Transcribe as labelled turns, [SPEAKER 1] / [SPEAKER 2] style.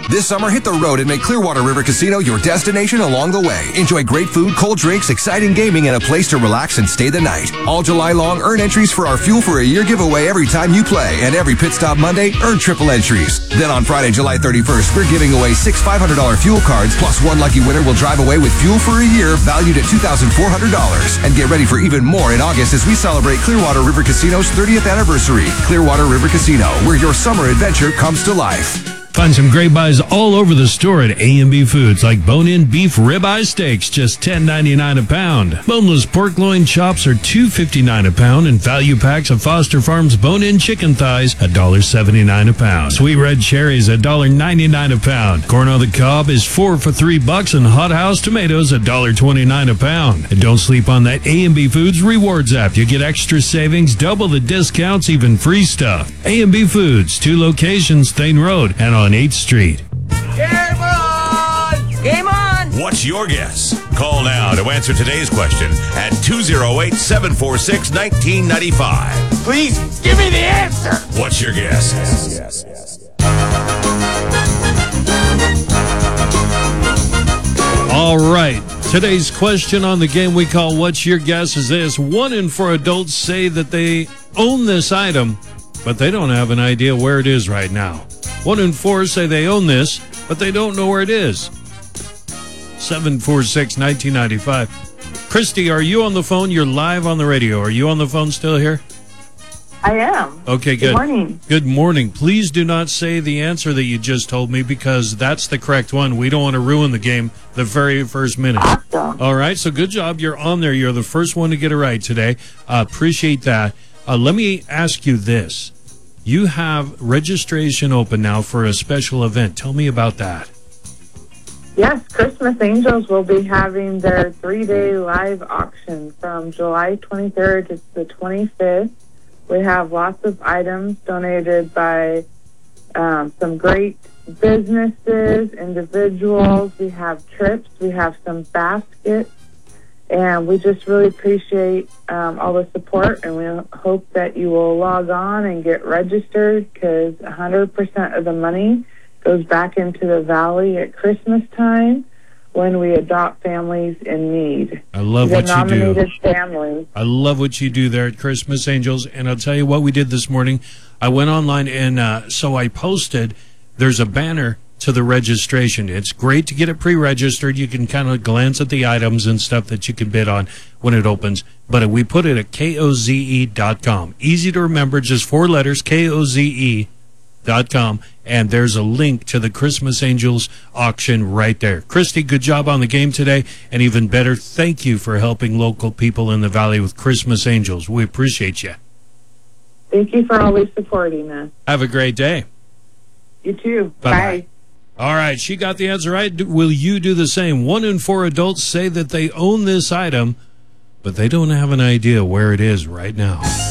[SPEAKER 1] This summer, hit the road and make Clearwater River Casino your destination along the way. Enjoy great food, cold drinks, exciting gaming, and a place to relax and stay the night. All July long, earn entries for our Fuel for a Year giveaway every time you play. And every Pit Stop Monday, earn triple entries. Then on Friday, July 31st, we're giving away 6 $500 fuel cards, plus one lucky winner will drive away with Fuel for a Year valued at $2,400. And get ready for even more in August as we celebrate Clearwater River Casino's 30th anniversary. Clearwater River Casino, where your summer adventure comes to life.
[SPEAKER 2] Find some great buys all over the store at A&B Foods, like bone-in beef ribeye steaks, just $10.99 a pound. Boneless pork loin chops are $2.59 a pound, and value packs of Foster Farms bone-in chicken thighs, $1.79 a pound. Sweet red cherries, $1.99 a pound. Corn on the cob is 4 for $3, and hot house tomatoes, $1.29 a pound. And don't sleep on that A&B Foods Rewards app. You get extra savings, double the discounts, even free stuff. A&B Foods, 2 locations, Thane Road, and on 8th Street.
[SPEAKER 3] Game on! Game on!
[SPEAKER 4] What's your guess? Call now to answer today's question at 208-746-1995.
[SPEAKER 3] Please, give me the answer!
[SPEAKER 4] What's your guess?
[SPEAKER 2] All right. Today's question on the game we call What's Your Guess is this. 1 in 4 adults say that they own this item, but they don't have an idea where it is right now. 1 in 4 say they own this, but they don't know where it is. 746-1995. Christy, are you on the phone? You're live on the radio. Are you on the phone still here?
[SPEAKER 5] I am.
[SPEAKER 2] Okay, good.
[SPEAKER 5] Good morning.
[SPEAKER 2] Good morning. Please do not say the answer that you just told me, because that's the correct one. We don't want to ruin the game the very first minute.
[SPEAKER 5] Awesome.
[SPEAKER 2] All right, so good job. You're on there. You're the first one to get it right today. Appreciate that. Let me ask you this. You have registration open now for a special event. Tell me about that.
[SPEAKER 5] Yes, Christmas Angels will be having their 3-day live auction from July 23rd to the 25th. We have lots of items donated by some great businesses, individuals. We have trips. We have some baskets. And we just really appreciate all the support, and we hope that you will log on and get registered, because 100% of the money goes back into the Valley at Christmas time when we adopt families in need.
[SPEAKER 2] I love what you do.
[SPEAKER 5] Nominated families.
[SPEAKER 2] I love what you do there at Christmas Angels. And I'll tell you what we did this morning. I went online, and so I posted, there's a banner to the registration. It's great to get it pre-registered. You can kind of glance at the items and stuff that you can bid on when it opens. But we put it at KOZE.com. Easy to remember, just 4 letters, KOZE.com. And there's a link to the Christmas Angels auction right there. Christy, good job on the game today. And even better, thank you for helping local people in the Valley with Christmas Angels. We appreciate you.
[SPEAKER 5] Thank you for always supporting us.
[SPEAKER 2] Have a great day.
[SPEAKER 5] You too.
[SPEAKER 2] Bye-bye.
[SPEAKER 5] Bye.
[SPEAKER 2] All right, she got the answer right. Will you do the same? 1 in 4 adults say that they own this item, but they don't have an idea where it is right now.